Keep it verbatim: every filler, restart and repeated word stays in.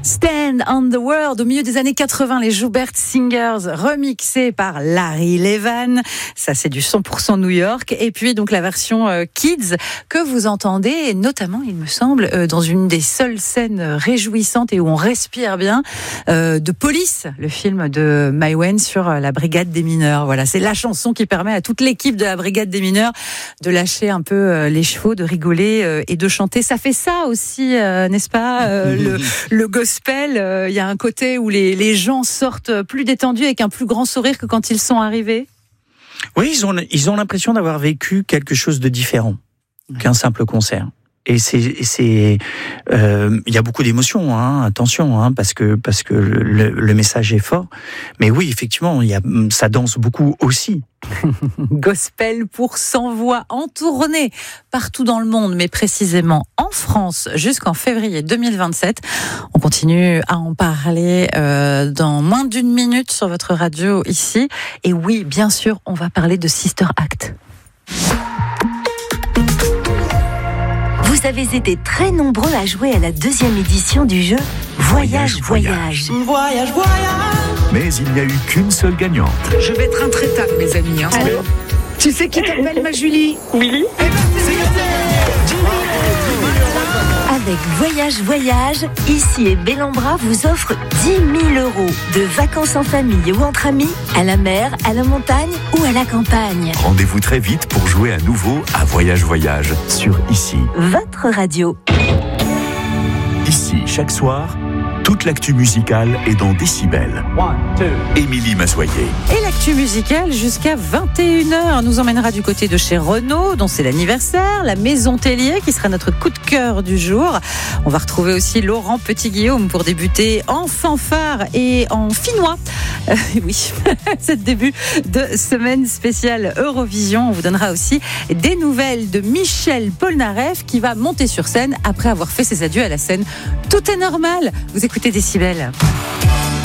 Stand on the World, au milieu des années quatre-vingts, les Joubert Singers, remixés par Larry Levan. Ça, c'est du cent pour cent New York. Et puis, donc, la version euh, Kids que vous entendez, et notamment, il me semble, euh, dans une des seules scènes réjouissantes et où on respire bien, euh, de Police, le film de Maïwenn sur euh, la brigade des mineurs. Voilà, c'est la chanson qui permet à toute l'équipe de la brigade des mineurs de lâcher un peu euh, les chevaux, de rigoler euh, et de chanter. Ça fait ça aussi, euh, n'est-ce pas, euh, le, le gospel. Il euh, y a un côté où les, les gens sortent plus détendus avec un plus grand sourire que quand ils sont arrivés. Oui, ils ont, ils ont l'impression d'avoir vécu quelque chose de différent ouais. qu'un simple concert. Et c'est, c'est, euh, il y a beaucoup d'émotions, hein, attention, hein, parce que parce que le, le message est fort. Mais oui, effectivement, il y a, ça danse beaucoup aussi. Gospel pour cent voix en tournée partout dans le monde, mais précisément en France jusqu'en février deux mille vingt-sept. On continue à en parler euh, dans moins d'une minute sur votre radio ici. Et oui, bien sûr, on va parler de Sister Act. Vous avez été très nombreux à jouer à la deuxième édition du jeu Voyage, Voyage. Voyage, voyage. Mais il n'y a eu qu'une seule gagnante. Je vais être intraitable, mes amis. Hein. Allô ? Tu sais qui t'appelle, ma Julie ? Oui. Eh ben, c'est gagné. Avec Voyage, Voyage, ici et Bellambra vous offre dix mille euros de vacances en famille ou entre amis, à la mer, à la montagne ou à la campagne. Rendez-vous très vite pour jouer à nouveau à Voyage Voyage sur Ici. Votre radio. Ici, chaque soir, toute l'actu musicale est dans Décibel. Émilie Massoyer. Et l'actu musicale jusqu'à vingt et une heures nous emmènera du côté de chez Renault, dont c'est l'anniversaire, la Maison Tellier qui sera notre coup de cœur du jour. On va retrouver aussi Laurent Petit-Guillaume pour débuter en fanfare et en finnois. Euh, oui, c'est le début de semaine spéciale Eurovision. On vous donnera aussi des nouvelles de Michel Polnareff qui va monter sur scène après avoir fait ses adieux à la scène. Tout est normal. Vous écoutez Décibel.